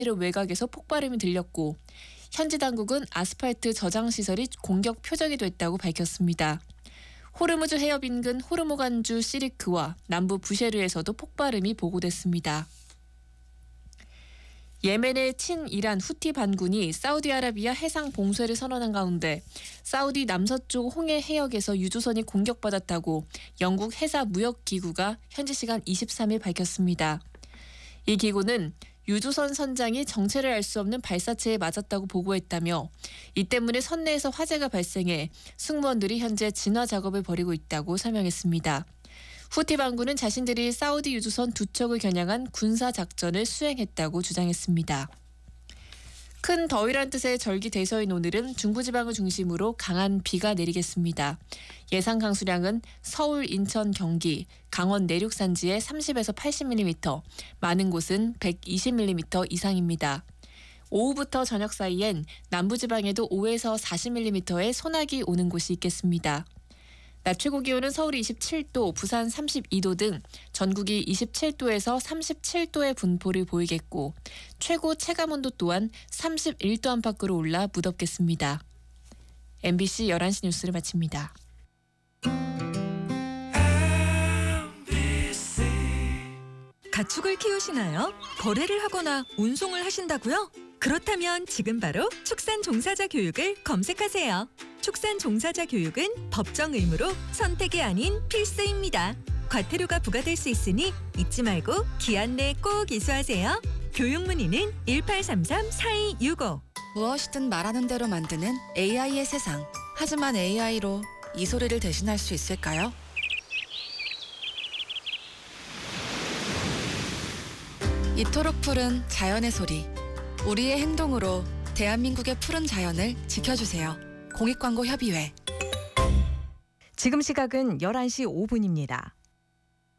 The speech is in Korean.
외곽에서 폭발음이 들렸고 현지 당국은 아스팔트 저장 시설이 공격 표적이 됐다고 밝혔습니다. 호르무즈 해협 인근 호르무간주 시리크와 남부 부셰르에서도 폭발음이 보고됐습니다. 예멘의 친이란 후티 반군이 사우디아라비아 해상 봉쇄를 선언한 가운데 사우디 남서쪽 홍해 해역에서 유조선이 공격받았다고 영국 해사무역기구가 현지 시간 23일 밝혔습니다. 이 기구는 유조선 선장이 정체를 알 수 없는 발사체에 맞았다고 보고했다며 이 때문에 선내에서 화재가 발생해 승무원들이 현재 진화 작업을 벌이고 있다고 설명했습니다. 후티 반군은 자신들이 사우디 유조선 2척을 겨냥한 군사작전을 수행했다고 주장했습니다. 큰 더위란 뜻의 절기 대서인 오늘은 중부지방을 중심으로 강한 비가 내리겠습니다. 예상 강수량은 서울, 인천, 경기, 강원 내륙 산지에 30에서 80mm, 많은 곳은 120mm 이상입니다. 오후부터 저녁 사이엔 남부지방에도 5에서 40mm의 소나기 오는 곳이 있겠습니다. 낮 최고 기온은 서울이 27도, 부산 32도 등 전국이 27도에서 37도의 분포를 보이겠고 최고 체감온도 또한 31도 안팎으로 올라 무덥겠습니다. MBC 11시 뉴스를 마칩니다. 가축을 키우시나요? 거래를 하거나 운송을 하신다고요? 그렇다면 지금 바로 축산 종사자 교육을 검색하세요. 축산 종사자 교육은 법정 의무로 선택이 아닌 필수입니다. 과태료가 부과될 수 있으니 잊지 말고 기한 내에 꼭 이수하세요. 교육 문의는 1833-4265. 무엇이든 말하는 대로 만드는 AI의 세상. 하지만 AI로 이 소리를 대신할 수 있을까요? 이토록 푸른 자연의 소리. 우리의 행동으로 대한민국의 푸른 자연을 지켜주세요. 공익광고협의회. 지금 시각은 11시 5분입니다.